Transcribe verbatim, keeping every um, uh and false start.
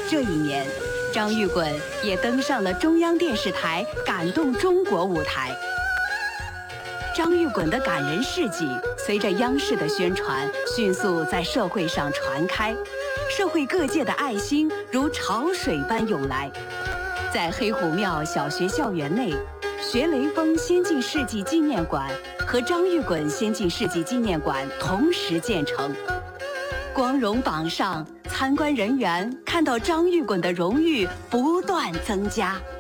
这一年，张玉滚也登上了中央电视台感动中国舞台。张玉滚的感人事迹随着央视的宣传，迅速在社会上传开，社会各界的爱心如潮水般涌来。在黑虎庙小学校园内，学雷锋先进事迹纪念馆和张玉滚先进事迹纪念馆同时建成。光荣榜上，参观人员看到张玉滚的荣誉不断增加。